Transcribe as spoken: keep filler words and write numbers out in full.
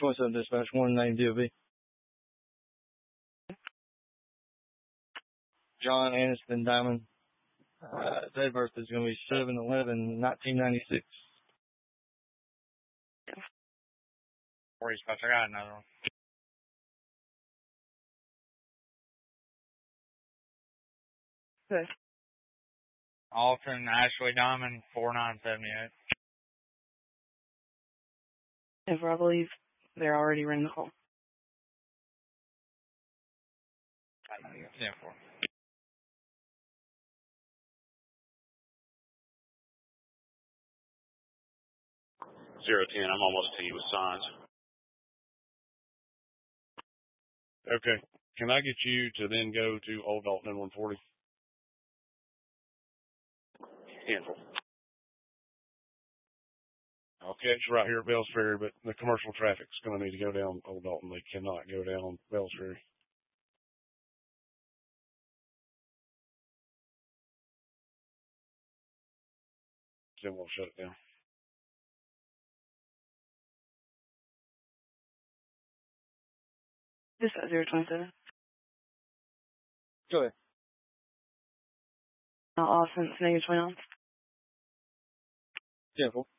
twenty-seven dispatch, one name D O B. John Aniston Diamond. Uh, date of birth is going to be seven eleven nineteen ninety-six. Where I got another one. Okay. Alton Ashley Diamond, four nine seven eight. If I believe they're already running the call. ten four. Zero ten, I'm almost to you with signs. Okay. Can I get you to then go to Old Dalton and one forty? Handful. I'll catch you right here at Bells Ferry, but the commercial traffic's going to need to go down Old Dalton. They cannot go down Bells Ferry. Then we'll shut it down. This at zero twenty-seven. Go ahead. Now offense negative twenty-nine. ten four.